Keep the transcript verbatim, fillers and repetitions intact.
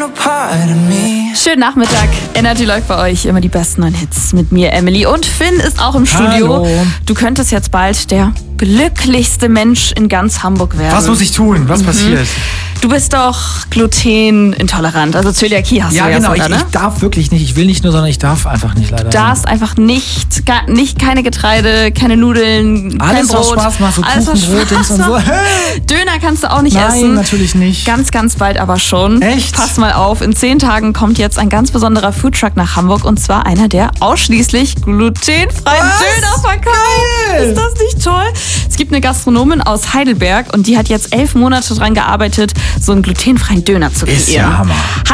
Schönen Nachmittag. Energy läuft bei euch. Immer die besten neuen Hits mit mir, Emily. Und Finn ist auch im Studio. Hallo. Du könntest jetzt bald der glücklichste Mensch in ganz Hamburg werden. Was muss ich tun? Was mhm. passiert? Du bist doch glutenintolerant, also Zöliakie hast ja, du ja genau. sogar, ich, ne? ich darf wirklich nicht. Ich will nicht nur, sondern ich darf einfach nicht, leider. Du darfst einfach nicht, gar, nicht keine Getreide, keine Nudeln, alles, kein Brot. was Spaß macht, so alles, Kuchen, Brot und so. Döner kannst du auch nicht Nein, essen. Nein, natürlich nicht. Ganz, ganz bald aber schon. Echt? Pass mal auf, in zehn Tagen kommt jetzt ein ganz besonderer Foodtruck nach Hamburg und zwar einer, der ausschließlich glutenfreien Döner verkauft. Geil. Ist das nicht toll? Es gibt eine Gastronomin aus Heidelberg und die hat jetzt elf Monate dran gearbeitet, so einen glutenfreien Döner zu kreieren. Ist ja Hammer.